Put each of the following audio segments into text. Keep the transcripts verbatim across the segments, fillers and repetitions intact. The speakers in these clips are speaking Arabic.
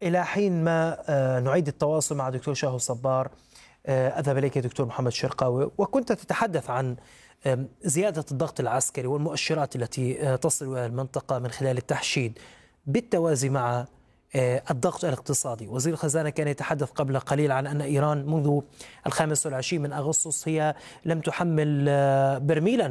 إلى حين ما نعيد التواصل مع دكتور شاهو الصبار، أذهب إليك دكتور محمد شرقاوي، وكنت تتحدث عن زيادة الضغط العسكري والمؤشرات التي تصل إلى المنطقة من خلال التحشيد بالتوازي مع الضغط الاقتصادي. وزير الخزانة كان يتحدث قبل قليل عن أن إيران منذ الخامس والعشرين من أغسطس هي لم تحمل برميلا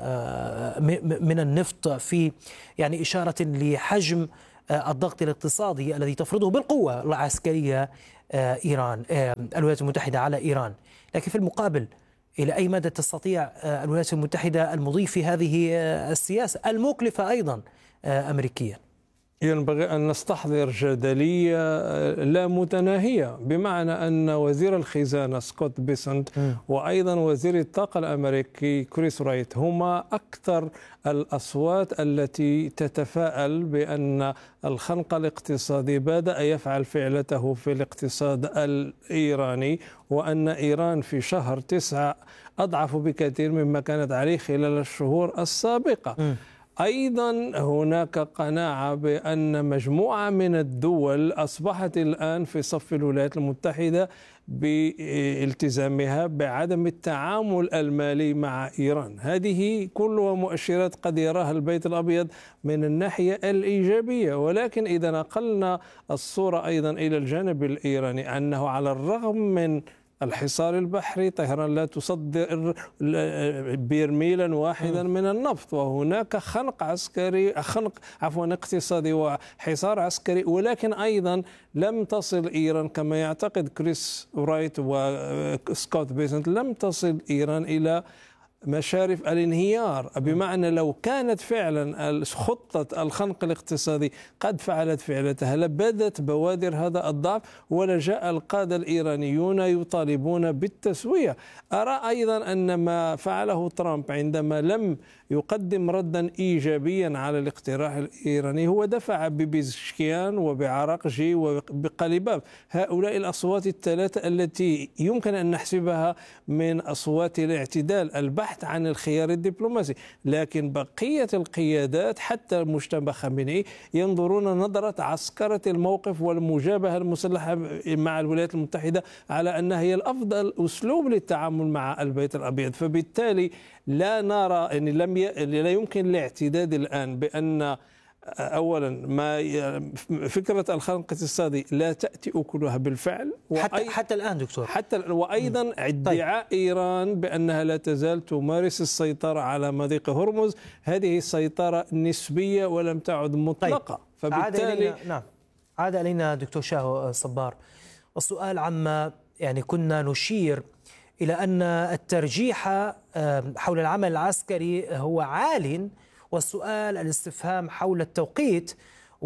من النفط، في يعني إشارة لحجم الضغط الاقتصادي الذي تفرضه بالقوة العسكرية إيران الولايات المتحدة على إيران. لكن في المقابل، إلى أي مدى تستطيع الولايات المتحدة المضي في هذه السياسة المكلفة أيضا أمريكيا؟ ينبغي أن نستحضر جدلية لا متناهية، بمعنى أن وزير الخزانة سكوت بيسنت وأيضا وزير الطاقة الأمريكي كريس رايت هما أكثر الأصوات التي تتفائل بأن الخنق الاقتصادي بدأ يفعل فعلته في الاقتصاد الإيراني، وأن إيران في شهر تسعة أضعف بكثير مما كانت عليه خلال الشهور السابقة. م. أيضا هناك قناعة بأن مجموعة من الدول أصبحت الآن في صف الولايات المتحدة بالتزامها بعدم التعامل المالي مع إيران. هذه كلها مؤشرات قد يراها البيت الأبيض من الناحية الإيجابية، ولكن إذا نقلنا الصورة أيضا إلى الجانب الإيراني، أنه على الرغم من الحصار البحري طهران لا تصدر برميلا واحدا من النفط، وهناك خنق عسكري خنق عفوا اقتصادي وحصار عسكري، ولكن أيضا لم تصل إيران كما يعتقد كريس رايت وسكوت بيسنت، لم تصل إيران إلى مشارف الانهيار. بمعنى لو كانت فعلا خطة الخنق الاقتصادي قد فعلت فعلتها لبدت بوادر هذا الضعف، ولجاء القادة الإيرانيون يطالبون بالتسوية. أرى أيضا أن ما فعله ترامب عندما لم يقدم ردا إيجابيا على الاقتراح الإيراني هو دفع ببيزشكيان وبعراقجي وبقليباف، هؤلاء الأصوات الثلاثة التي يمكن أن نحسبها من أصوات الاعتدال البحث عن الخيار الدبلوماسي. لكن بقية القيادات حتى مجتمع خامنئي ينظرون نظرة عسكرة الموقف والمجابهة المسلحة مع الولايات المتحدة على أنها هي الأفضل أسلوب للتعامل مع البيت الأبيض. فبالتالي لا نرى أن لم ي... لا يمكن الاعتداد الآن بأن أولا ما فكرة الخنق الاقتصادي لا تأتي أكلها بالفعل، حتى, حتى الآن دكتور، حتى وأيضا ادعاء طيب. إيران بأنها لا تزال تمارس السيطرة على مضيق هرمز، هذه السيطرة نسبية ولم تعد مطلقة. طيب. فبالتالي عاد إلينا نعم عاد إلينا دكتور شاهو صبار، السؤال عما يعني كنا نشير إلى أن الترجيح حول العمل العسكري هو عال، والسؤال الاستفهام حول التوقيت،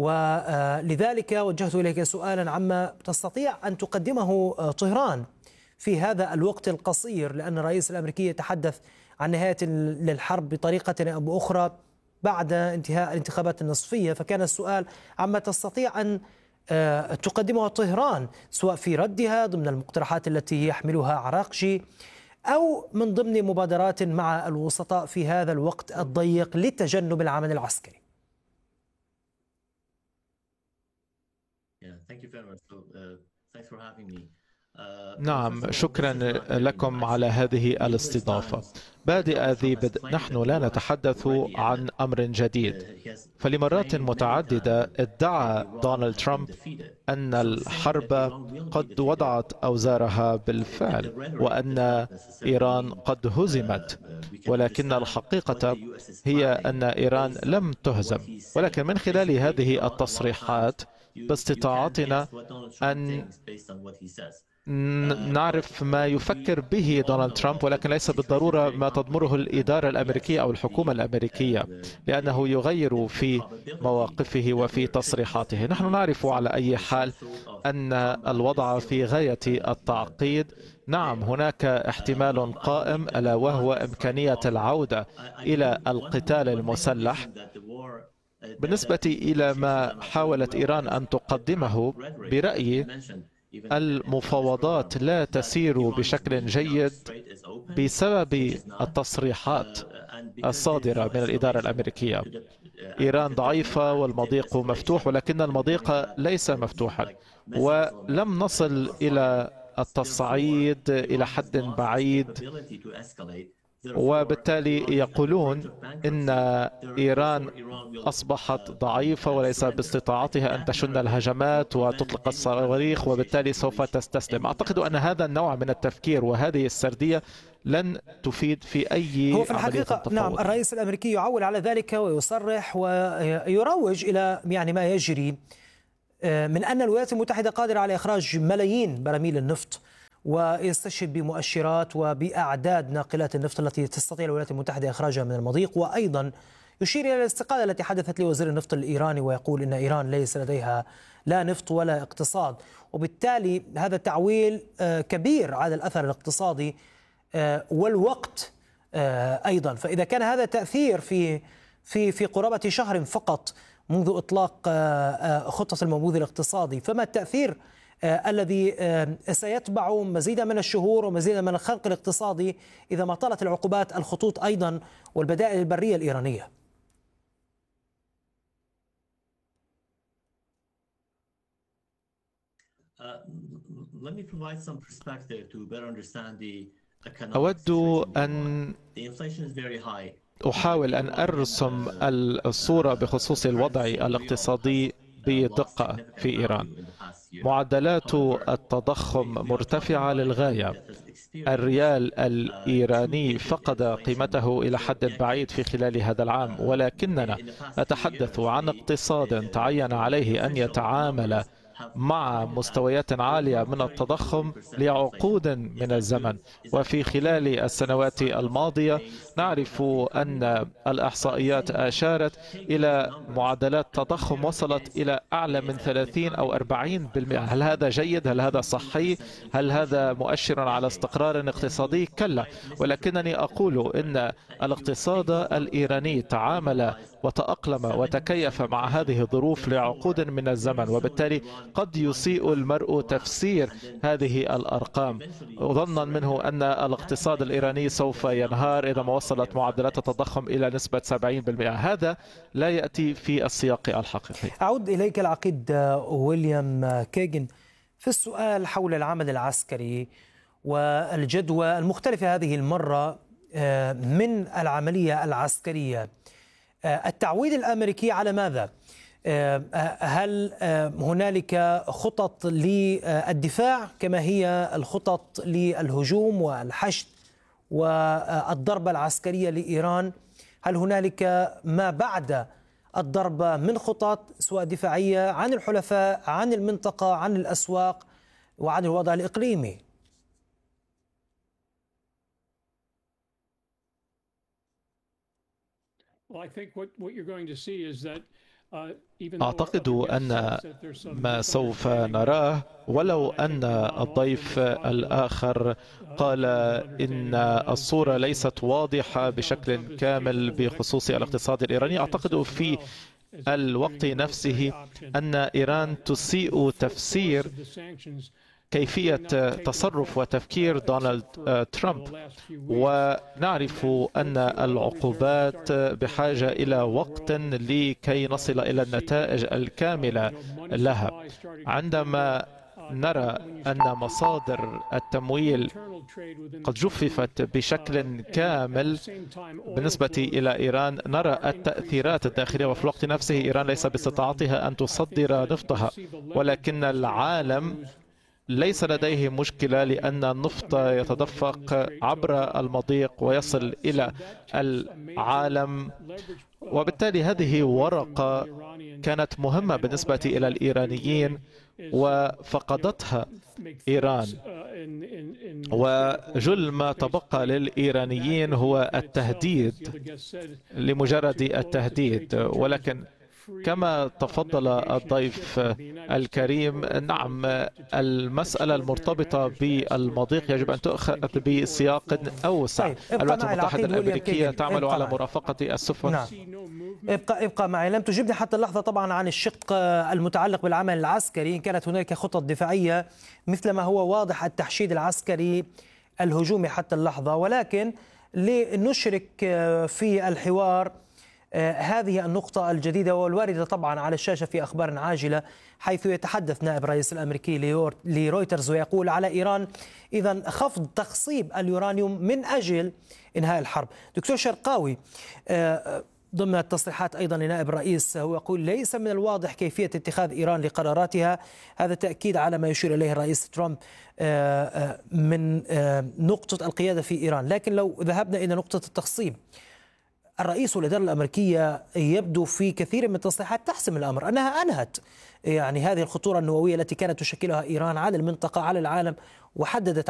ولذلك وجهت إليك سؤالا عما تستطيع أن تقدمه طهران في هذا الوقت القصير، لأن الرئيس الأمريكي يتحدث عن نهاية للحرب بطريقة أو بأخرى بعد انتهاء الانتخابات النصفية. فكان السؤال عما تستطيع أن تقدمه طهران، سواء في ردها ضمن المقترحات التي يحملها عراقجي أو من ضمن مبادرات مع الوسطاء في هذا الوقت الضيق لتجنب العمل العسكري. نعم، شكرا لكم على هذه الاستضافة. بادئ ذي بدء، نحن لا نتحدث عن أمر جديد. فلمرات متعددة ادعى دونالد ترامب أن الحرب قد وضعت أوزارها بالفعل وأن إيران قد هزمت، ولكن الحقيقة هي أن إيران لم تهزم. ولكن من خلال هذه التصريحات باستطاعتنا أن نعرف ما يفكر به دونالد ترامب، ولكن ليس بالضرورة ما تضمره الإدارة الأمريكية أو الحكومة الأمريكية، لأنه يغير في مواقفه وفي تصريحاته. نحن نعرف على أي حال أن الوضع في غاية التعقيد. نعم، هناك احتمال قائم ألا وهو إمكانية العودة إلى القتال المسلح. بالنسبة إلى ما حاولت إيران أن تقدمه، برأيي المفاوضات لا تسير بشكل جيد بسبب التصريحات الصادرة من الإدارة الأمريكية. إيران ضعيفة والمضيق مفتوح، ولكن المضيق ليس مفتوحا، ولم نصل إلى التصعيد إلى حد بعيد. وبالتالي يقولون إن إيران أصبحت ضعيفة وليس باستطاعتها أن تشن الهجمات وتطلق الصواريخ، وبالتالي سوف تستسلم. أعتقد أن هذا النوع من التفكير وهذه السردية لن تفيد في أي هو في الحقيقة نعم، الرئيس الأمريكي يعول على ذلك ويصرح ويروج إلى يعني ما يجري من أن الولايات المتحدة قادرة على إخراج ملايين براميل النفط، ويستشهد بمؤشرات وبأعداد ناقلات النفط التي تستطيع الولايات المتحدة إخراجها من المضيق. وأيضا يشير إلى الاستقالة التي حدثت لوزير النفط الإيراني، ويقول إن إيران ليس لديها لا نفط ولا اقتصاد، وبالتالي هذا تعويل كبير على الأثر الاقتصادي والوقت أيضا. فإذا كان هذا تأثير في في في قرابة شهر فقط منذ إطلاق خطة المنبوذ الاقتصادي، فما التأثير الذي سيتبع مزيدا من الشهور ومزيدا من الخنق الاقتصادي إذا ما طالت العقوبات الخطوط أيضا والبدائل البرية الإيرانية؟ أود أن أحاول أن أرسم الصورة بخصوص الوضع الاقتصادي بدقة في إيران. معدلات التضخم مرتفعة للغاية. الريال الإيراني فقد قيمته إلى حد بعيد في خلال هذا العام، ولكننا نتحدث عن اقتصاد تعين عليه أن يتعامل مع مستويات عالية من التضخم لعقود من الزمن. وفي خلال السنوات الماضية نعرف أن الإحصائيات أشارت إلى معدلات تضخم وصلت إلى أعلى من ثلاثين أو أربعين بالمئة. هل هذا جيد؟ هل هذا صحي؟ هل هذا مؤشر على استقرار اقتصادي؟ كلا. ولكنني أقول إن الاقتصاد الإيراني تعامل وتأقلم وتكيف مع هذه الظروف لعقود من الزمن، وبالتالي قد يسيء المرء تفسير هذه الأرقام ظنا منه أن الاقتصاد الإيراني سوف ينهار إذا ما وصلت معدلات التضخم إلى نسبة سبعين بالمئة. هذا لا يأتي في السياق الحقيقي. أعود إليك العقيد ويليام كيغن في السؤال حول العمل العسكري والجدوى المختلفة هذه المرة من العملية العسكرية. التعويد الأمريكي على ماذا؟ هل هنالك خطط للدفاع كما هي الخطط للهجوم والحشد والضربة العسكرية لإيران؟ هل هنالك ما بعد الضربة من خطط سواء دفاعية عن الحلفاء، عن المنطقة، عن الأسواق وعن الوضع الإقليمي؟ أعتقد أن ما سوف نراه، ولو أن الضيف الآخر قال إن الصورة ليست واضحة بشكل كامل بخصوص الاقتصاد الإيراني، أعتقد في الوقت نفسه أن إيران تسيء تفسير كيفية تصرف وتفكير دونالد ترامب. ونعرف أن العقوبات بحاجة إلى وقت لكي نصل إلى النتائج الكاملة لها. عندما نرى أن مصادر التمويل قد جففت بشكل كامل بالنسبة إلى إيران، نرى التأثيرات الداخلية، وفي الوقت نفسه إيران ليس باستطاعتها أن تصدر نفطها، ولكن العالم ليس لديه مشكلة لأن النفط يتدفق عبر المضيق ويصل إلى العالم. وبالتالي هذه ورقة كانت مهمة بالنسبة إلى الإيرانيين وفقدتها إيران، وجل ما تبقى للإيرانيين هو التهديد لمجرد التهديد. ولكن كما تفضل الضيف الكريم، نعم، المسألة المرتبطة بالمضيق يجب أن تؤخذ بسياق أوسع. الولايات المتحدة الأمريكية تعمل على مرافقة السفن. نعم. ابقى ابقى معي. لم تجبني حتى اللحظة طبعا عن الشق المتعلق بالعمل العسكري، إن كانت هناك خطط دفاعية مثل ما هو واضح التحشيد العسكري الهجومي حتى اللحظة، ولكن لنشرك في الحوار هذه النقطة الجديدة والواردة طبعا على الشاشة في أخبار عاجلة، حيث يتحدث نائب الرئيس الأمريكي لرويترز ويقول على إيران إذن خفض تخصيب اليورانيوم من أجل إنهاء الحرب. دكتور شرقاوي، ضمن التصريحات أيضا لنائب الرئيس هو يقول ليس من الواضح كيفية اتخاذ إيران لقراراتها، هذا تأكيد على ما يشير إليه الرئيس ترامب من نقطة القيادة في إيران. لكن لو ذهبنا إلى نقطة التخصيب، الرئيس والإدارة الأمريكية يبدو في كثير من التصريحات تحسم الأمر، أنها أنهت يعني هذه الخطورة النووية التي كانت تشكلها إيران على المنطقة على العالم، وحددت